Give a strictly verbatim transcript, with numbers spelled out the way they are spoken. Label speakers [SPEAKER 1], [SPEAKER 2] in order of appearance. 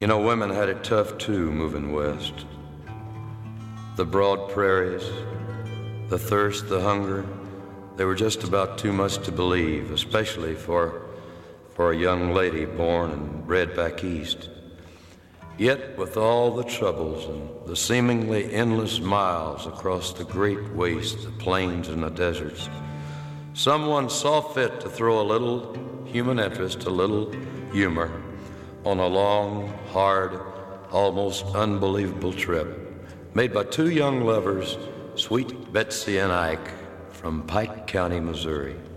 [SPEAKER 1] You know, women had it tough too moving west. The broad prairies, the thirst, the hunger, they were just about too much to believe, especially for, for a young lady born and bred back east. Yet, with all the troubles and the seemingly endless miles across the great wastes, the plains and the deserts, someone saw fit to throw a little human interest, a little humor, on a long, hard, almost unbelievable trip made by two young lovers, sweet Betsy and Ike, from Pike County, Missouri.